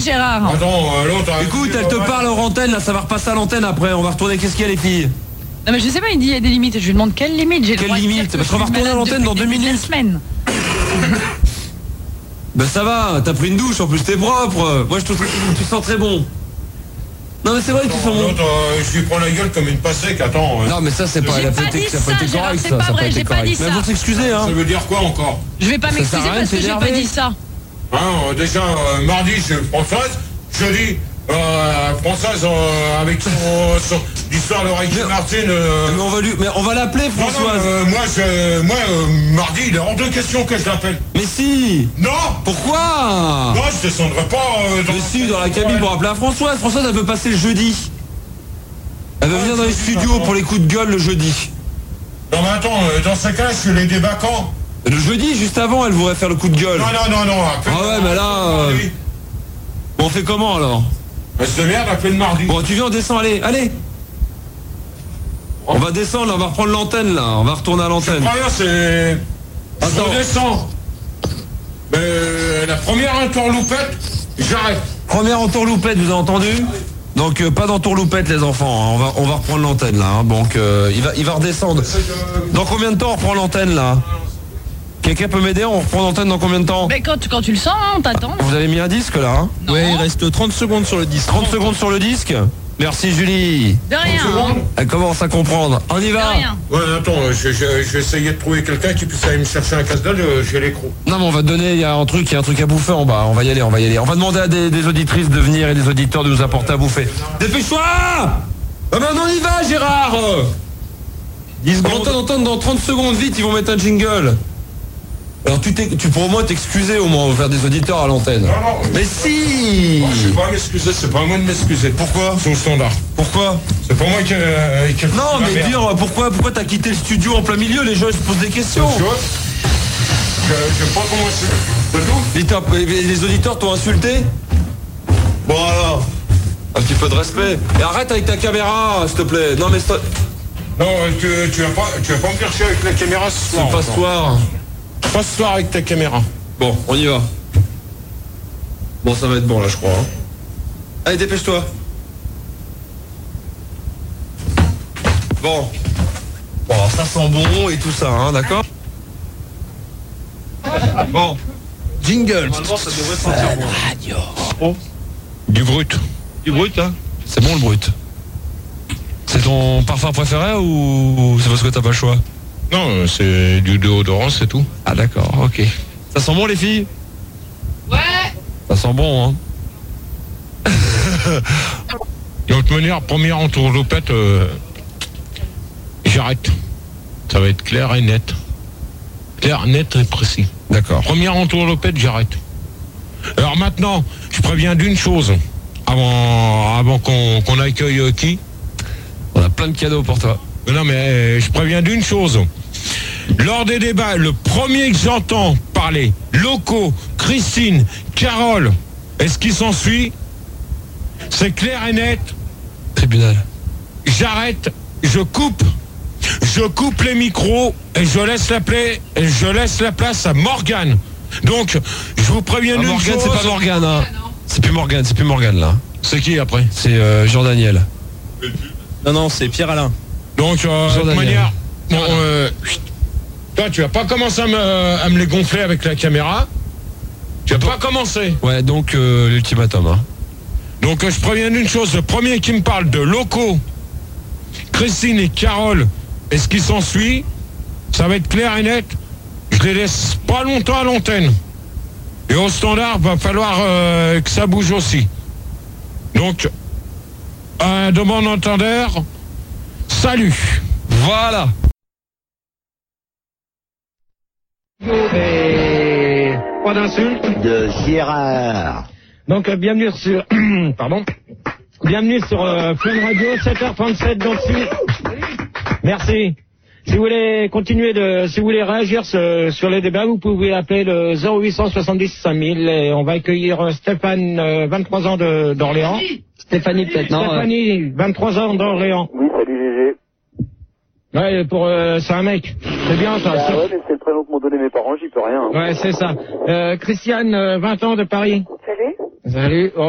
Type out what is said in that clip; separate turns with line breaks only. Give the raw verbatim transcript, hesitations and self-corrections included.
Gérard.
Attends, euh, l'autre...
Écoute, elle te parle hors antenne, là, ça va repasser à l'antenne après. On va retourner. Qu'est-ce qu'il y a, les filles?
Non, mais je sais pas, il dit il y a des limites. Je lui demande quelles limites. J'ai le
Quelle
droit de dire
limite?
que
Parce
je
qu'on va
suis
retourner à
malade
l'antenne dans
depuis
deux
le début de la
minutes.
semaine.
Ben ça va, t'as pris une douche, en plus t'es propre. Moi je trouve que tu sens très bon. Non mais c'est vrai que tu sens bon.
L'autre, euh, je lui prends la gueule comme une pastèque, attends. euh.
Non mais ça c'est pas,
J'ai
la
pas
pété,
dit
ça a pas
ça,
été
Gérard,
correct
c'est
ça,
pas
ça a
vrai,
pas été
j'ai pas
correct.
dit
Mais
ça.
vous s'excuser hein.
Ça veut dire quoi encore?
Je vais pas m'excuser
sert à rien
parce
de
que j'ai pas
s'énerver.
dit ça.
Hein, euh, déjà, euh, mardi, c'est Françoise, jeudi, euh, Françoise euh, avec son, son l'histoire de Ricky Martin. Euh...
Mais on va lui, mais on va l'appeler
Non, non,
Françoise.
euh, moi, je, moi euh, mardi, il est hors de question que je l'appelle.
Mais si.
Non.
Pourquoi?
Non, je descendrai pas euh, dans
Mais si, dans la cabine pour appeler à Françoise. Françoise elle veut passer le jeudi. Elle veut venir dans les studios pour les coups de gueule le jeudi.
Non mais attends, euh, dans ce cas, je suis les dévacants.
Le jeudi, juste avant, elle voudrait faire le coup de gueule.
Non, non, non, non.
Ah ouais, mais là... Euh... Bon, on fait comment alors?
C'est de merde, appelle le mardi.
Bon, tu viens, on descend, allez, allez. On va descendre, là, on va reprendre l'antenne, là. On va retourner à l'antenne.
Rien, c'est...
Attends.
Je descends. Mais euh, la première entourloupette, j'arrête.
Première entourloupette, vous avez entendu? Donc, euh, pas d'entourloupette, les enfants. Hein. On va, on va reprendre l'antenne, là. Hein. Donc, euh, il va, il va redescendre. Dans combien de temps on reprend l'antenne, là? Quelqu'un peut m'aider? On reprend l'antenne dans combien de temps?
Mais quand, quand tu le sens, hein, on t'attend.
Vous avez mis un disque, là, hein?
Ouais, il reste trente secondes sur le disque.
trente secondes sur le disque. Merci, Julie.
De rien. Hein.
Elle commence à comprendre. On y
De
va?
rien.
Ouais, attends, je, je, je vais essayer de trouver quelqu'un qui puisse aller me chercher un casse-dalle, euh, j'ai l'écrou.
Non mais on va te donner, il y a un truc, il y a un truc à bouffer en bas, on va y aller, on va y aller. On va demander à des, des auditrices de venir et des auditeurs de nous apporter à bouffer. Dépêche-toi! Ah ben on y va Gérard! dix secondes. On entend dans trente secondes, vite, ils vont mettre un jingle. Alors tu, tu pourras au moins t'excuser au moins, faire des auditeurs à l'antenne.
Non, non.
Mais si!
Oh, je sais pas m'excuser, c'est pas à moi de m'excuser.
Pourquoi?
C'est au standard.
Pourquoi?
C'est pas moi qui... Euh, qui
Non mais
merde.
dire pourquoi pourquoi t'as quitté le studio en plein milieu, les gens ils se posent des questions.
Tu vois, je, je sais pas comment c'est. C'est tout.
Et t'as- et les auditeurs t'ont insulté? Bon alors, un petit peu de respect. Et arrête avec ta caméra, s'il te plaît. Non mais c'est
Non, euh, tu, tu vas pas, tu vas pas me chercher avec la caméra ce soir.
pas ce soir.
Pas ce soir avec ta caméra.
Bon, on y va. Bon, ça va être bon là, je crois. hein. Allez, dépêche-toi. Bon. Bon, alors, ça sent bon et tout ça, hein, d'accord? Bon.
Jingle.
Normalement, ça devrait sentir bon.
Du brut.
Du brut, là?
C'est bon le brut. C'est ton parfum préféré ou c'est parce que t'as pas le choix?
Non, c'est du déodorant, c'est tout.
Ah d'accord, ok. Ça sent bon les filles?
Ouais.
Ça sent bon, hein.
De toute manière, première entourloupette, euh, j'arrête. Ça va être clair et net. Clair, net et précis.
D'accord.
Première entourloupette, j'arrête. Alors maintenant, je préviens d'une chose. Avant, avant qu'on qu'on accueille euh, qui?
On a plein de cadeaux pour toi.
Mais Non mais euh, je préviens d'une chose. Lors des débats, le premier que j'entends parler, locaux, Christine, Carole, et ce qui s'ensuit, c'est clair et net.
Tribunal.
J'arrête, je coupe, je coupe les micros et je laisse la, pla- et je laisse la place à Morgane. Donc, je vous préviens
Ah,
d'une
Morgane,
chose.
c'est pas Morgane, hein. C'est plus Morgane, c'est plus Morgane là.
C'est qui après?
C'est euh, Jean-Daniel. Non, non, c'est Pierre-Alain.
Donc, euh, de toute
Jean-Daniel.
manière, bon, euh, toi, tu vas pas commencer à me, à me les gonfler avec la caméra. Tu vas pas commencer.
Ouais, donc euh, l'ultimatum, hein.
Donc, euh, je préviens d'une chose. Le premier qui me parle de locaux, Christine et Carole, et ce qui s'ensuit, ça va être clair et net. Je les laisse pas longtemps à l'antenne. Et au standard, va falloir euh, que ça bouge aussi. Donc, un de bon entendeur, salut.
Voilà.
Et pas d'insulte.
De Gérard.
Donc euh, bienvenue sur pardon. Bienvenue sur euh, Fun Radio, sept heures trente-sept. Donc si merci. Si vous voulez continuer de, si vous voulez réagir sur, sur les débats, vous pouvez appeler le zéro huit cent soixante-dix cinq mille et on va accueillir euh, Stéphane, euh, vingt-trois ans de, d'Orléans.
Stéphanie peut-être, non?
Stéphanie, vingt-trois ans d'Orléans.
Oui, salut Gégé.
Ouais, pour euh, c'est un mec. C'est bien ça.
Ah ouais, mais c'est le prénom que m'ont donné mes parents, j'y peux rien. hein.
Ouais, c'est ça. Euh, Christiane, euh, vingt ans de Paris.
Salut.
Salut.